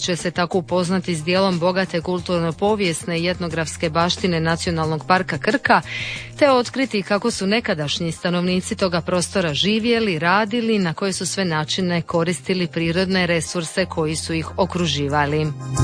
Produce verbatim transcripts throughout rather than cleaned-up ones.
će se tako upoznati s dijelom bogate kulturno-povijesne i etnografske baštine Nacionalnog parka Krka, te otkriti kako su nekadašnji stanovnici toga prostora živjeli, radili, na koje su sve načine koristili prirodne resurse koji su ih okruživali.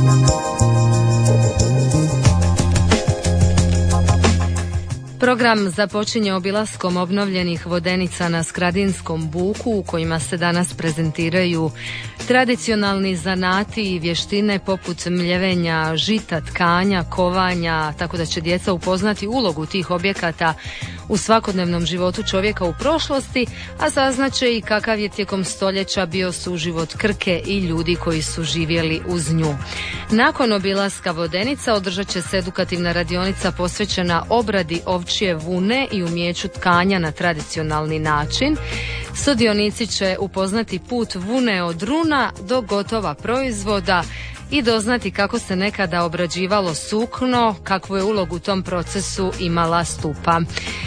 Program započinje obilaskom obnovljenih vodenica na Skradinskom buku u kojima se danas prezentiraju tradicionalni zanati i vještine poput mljevenja, žita, tkanja, kovanja, tako da će djeca upoznati ulogu tih objekata u svakodnevnom životu čovjeka u prošlosti, a saznaće i kakav je tijekom stoljeća bio suživot Krke i ljudi koji su živjeli uz nju. Nakon obilaska vodenica održat će se edukativna radionica posvećena obradi ovčje vune i umjeću tkanja na tradicionalni način. Sudionici će upoznati put vune od runa do gotova proizvoda i doznati kako se nekada obrađivalo sukno, kakvu je ulogu u tom procesu imala stupa.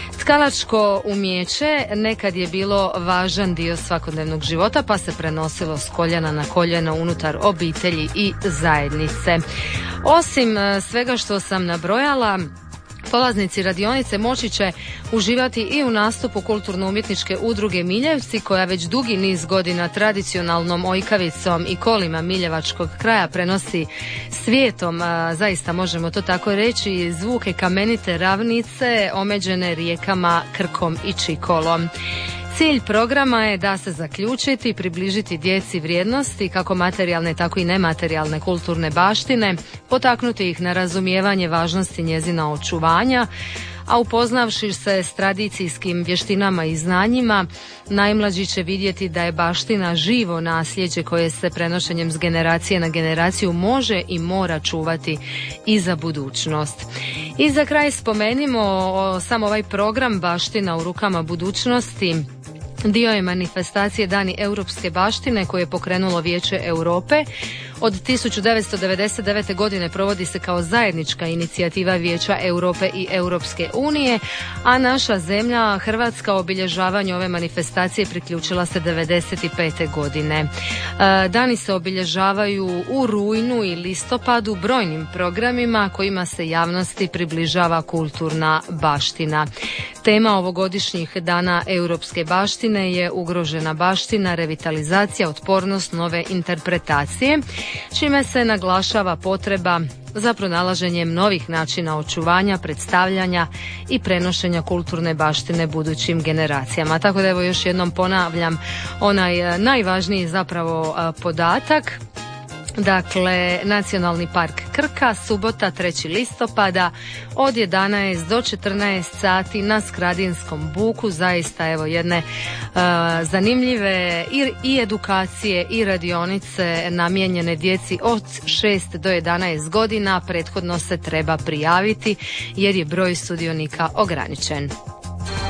Tkalačko umjeće nekad je bilo važan dio svakodnevnog života, pa se prenosilo s koljena na koljeno unutar obitelji i zajednice. Osim svega što sam nabrojala, polaznici radionice moći će uživati i u nastupu kulturno-umjetničke udruge Miljevci, koja već dugi niz godina tradicionalnom ojkavicom i kolima miljevačkog kraja prenosi svijetom, zaista možemo to tako reći, zvuke kamenite ravnice omeđene rijekama Krkom i Čikolom. Cilj programa je da se zaključiti i približiti djeci vrijednosti kako materijalne tako i nematerijalne kulturne baštine, potaknuti ih na razumijevanje važnosti njezina očuvanja, a upoznavši se s tradicijskim vještinama i znanjima, najmlađi će vidjeti da je baština živo nasljeđe koje se prenošenjem s generacije na generaciju može i mora čuvati i za budućnost. I za kraj spomenimo samo ovaj program Baština u rukama budućnosti. Dio je manifestacije Dani europske baštine koje je pokrenulo Vijeće Europe. Od tisuću devetsto devedeset devete. godine provodi se kao zajednička inicijativa Vijeća Europe i Europske unije, a naša zemlja Hrvatska obilježavanju ove manifestacije priključila se devedeset pete. godine. Dani se obilježavaju u rujnu i listopadu brojnim programima kojima se javnosti približava kulturna baština. Tema ovogodišnjih Dana europske baštine je ugrožena baština, revitalizacija, otpornost, nove interpretacije, čime se naglašava potreba za pronalaženjem novih načina očuvanja, predstavljanja i prenošenja kulturne baštine budućim generacijama. Tako da evo još jednom ponavljam onaj najvažniji zapravo podatak. Dakle, Nacionalni park Krka, subota trećeg listopada od jedanaest do četrnaest sati na Skradinskom buku. Zaista evo jedne uh, zanimljive i, i edukacije i radionice namijenjene djeci od šest do jedanaest godina. Prethodno se treba prijaviti jer je broj sudionika ograničen.